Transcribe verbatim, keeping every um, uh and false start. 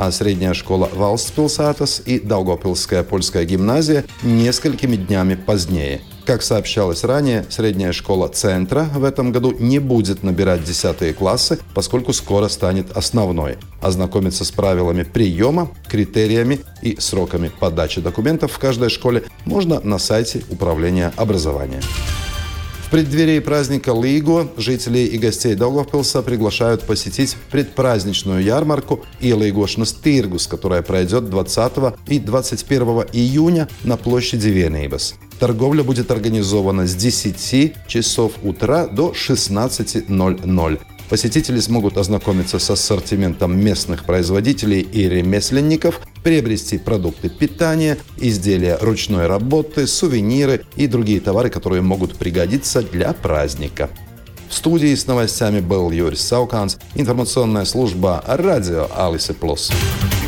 а средняя школа Валстпилсātas и Даугавпилсская польская гимназия несколькими днями позднее. Как сообщалось ранее, средняя школа Центра в этом году не будет набирать десятые классы, поскольку скоро станет основной. Ознакомиться с правилами приема, критериями и сроками подачи документов в каждой школе можно на сайте Управления образования. В преддверии праздника Līgo жителей и гостей Даугавпилса приглашают посетить предпраздничную ярмарку Ielīgošanas tirgus, которая пройдет двадцатого и двадцать первого июня на площади Vienības. Торговля будет организована с десяти часов утра до шестнадцати ноль-ноль. Посетители смогут ознакомиться с ассортиментом местных производителей и ремесленников, приобрести продукты питания, изделия ручной работы, сувениры и другие товары, которые могут пригодиться для праздника. В студии с новостями был Юрис Сауканс, информационная служба радио Алисе Плюс.